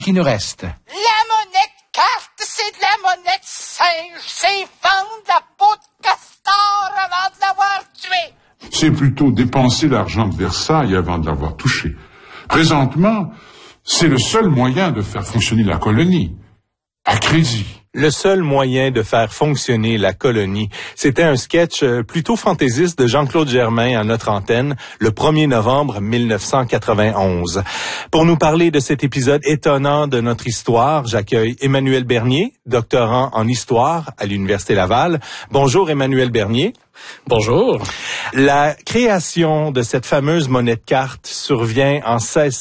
qui nous reste. La monnaie de carte, c'est de la monnaie de singe. C'est vendre la peau de castor avant de l'avoir tué. C'est plutôt dépenser l'argent de Versailles avant de l'avoir touché. Présentement, c'est le seul moyen de faire fonctionner la colonie. À crédit. Le seul moyen de faire fonctionner la colonie. C'était un sketch plutôt fantaisiste de Jean-Claude Germain à notre antenne le 1er novembre 1991. Pour nous parler de cet épisode étonnant de notre histoire, j'accueille Emmanuel Bernier, doctorant en histoire à l'Université Laval. Bonjour Emmanuel Bernier. Bonjour. La création de cette fameuse monnaie de carte survient en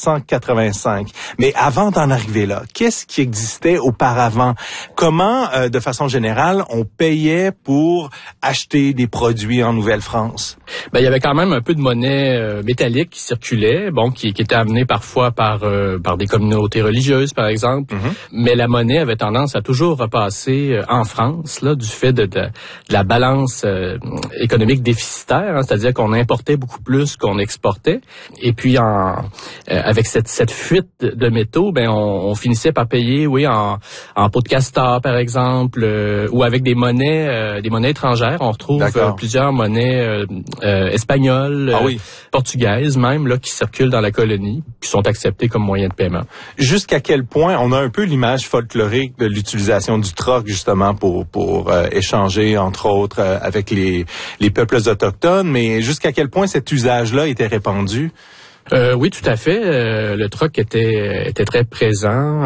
1685. Mais avant d'en arriver là, qu'est-ce qui existait auparavant? Comment, de façon générale, on payait pour acheter des produits en Nouvelle-France? Il y avait quand même un peu de monnaie métallique qui circulait, qui était amenée parfois par des communautés religieuses, par exemple. Mm-hmm. Mais la monnaie avait tendance à toujours repasser en France, là, du fait de la balance économique déficitaire, c'est-à-dire qu'on importait beaucoup plus qu'on exportait. Et puis avec cette fuite de métaux, on finissait par payer, en peau de castor par exemple, ou avec des monnaies étrangères. On retrouve plusieurs monnaies espagnoles, portugaises même, là, qui circulent dans la colonie, qui sont acceptées comme moyen de paiement. Jusqu'à quel point on a un peu l'image folklorique de l'utilisation du troc justement pour échanger entre autres avec les peuples autochtones, mais jusqu'à quel point cet usage-là était répandu? Oui, tout à fait. Le troc était très présent.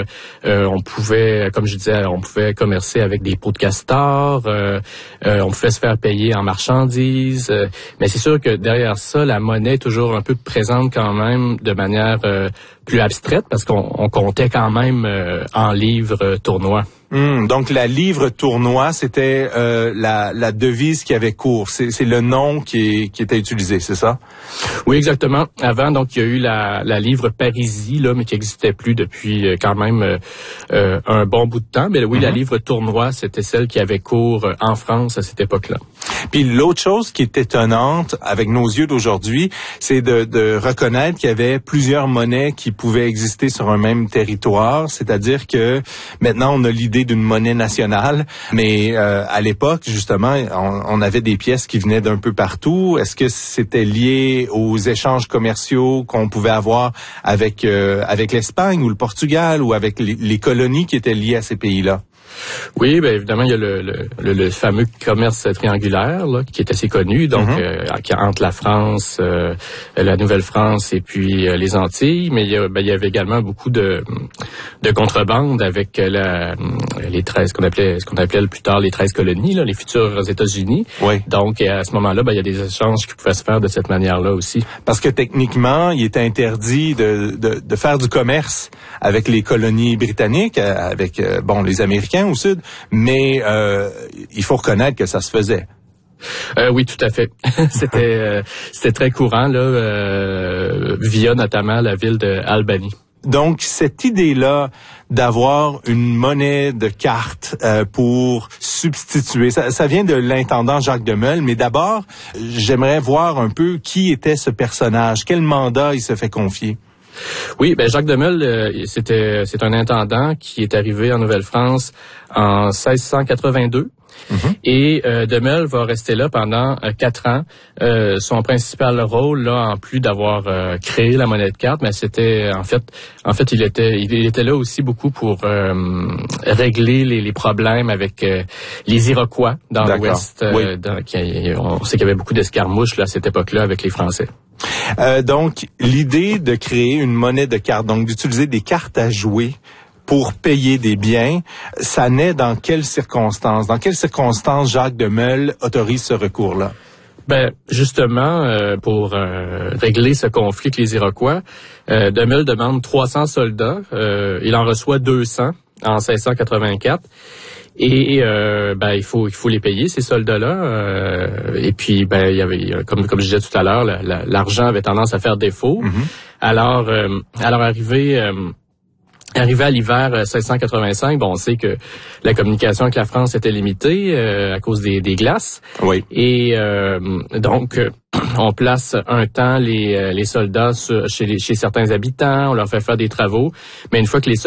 On pouvait, comme je disais, commercer avec des peaux de castor. On pouvait se faire payer en marchandises. Mais c'est sûr que derrière ça, la monnaie est toujours un peu présente quand même de manière plus abstraite parce qu'on comptait quand même en livres tournois. Donc la livre tournoi, c'était la devise qui avait cours. C'est le nom qui était utilisé, c'est ça? Oui, exactement. Avant, donc il y a eu la livre parisie, là, mais qui n'existait plus depuis quand même un bon bout de temps. Mais oui, la livre tournoi, c'était celle qui avait cours en France à cette époque-là. Puis l'autre chose qui est étonnante avec nos yeux d'aujourd'hui, c'est de reconnaître qu'il y avait plusieurs monnaies qui pouvaient exister sur un même territoire. C'est-à-dire que maintenant on a l'idée d'une monnaie nationale, mais à l'époque, justement, on avait des pièces qui venaient d'un peu partout. Est-ce que c'était lié aux échanges commerciaux qu'on pouvait avoir avec l'Espagne ou le Portugal ou avec les colonies qui étaient liées à ces pays-là? Oui, évidemment, il y a le fameux commerce triangulaire là, qui est assez connu, donc entre la France, la Nouvelle-France et puis les Antilles, mais il y avait également beaucoup de contrebande avec les 13 ce qu'on appelait plus tard les 13 colonies, là, les futurs États-Unis. Oui. Donc à ce moment-là, il y a des échanges qui pouvaient se faire de cette manière-là aussi. Parce que techniquement, il était interdit de faire du commerce avec les colonies britanniques, avec les Américains au sud, mais il faut reconnaître que ça se faisait. Oui, tout à fait. C'était très courant là, via notamment la ville de Albany. Donc, cette idée-là d'avoir une monnaie de carte pour substituer, ça vient de l'intendant Jacques Demel, mais d'abord, j'aimerais voir un peu qui était ce personnage, quel mandat il se fait confier. Oui, Jacques Demel, c'est un intendant qui est arrivé en Nouvelle-France en 1682. Et Demel va rester là pendant 4 ans. Son principal rôle, là, en plus d'avoir créé la monnaie de carte, mais c'était en fait il était là aussi beaucoup pour régler les problèmes avec les Iroquois dans l'Ouest. On sait qu'il y avait beaucoup d'escarmouches là, à cette époque-là avec les Français. Donc, l'idée de créer une monnaie de carte, donc d'utiliser des cartes à jouer pour payer des biens, ça naît dans quelles circonstances? Dans quelles circonstances Jacques Demel autorise ce recours-là? Justement, pour régler ce conflit avec les Iroquois, Demel demande 300 soldats. Il en reçoit 200 en 1684. Et il faut les payer, ces soldats-là. Et puis il y avait, comme je disais tout à l'heure, l'argent avait tendance à faire défaut. Alors arrivé à l'hiver 1685, on sait que la communication avec la France était limitée à cause des glaces. Oui. Et donc on place un temps les soldats chez certains habitants, on leur fait faire des travaux, mais une fois que les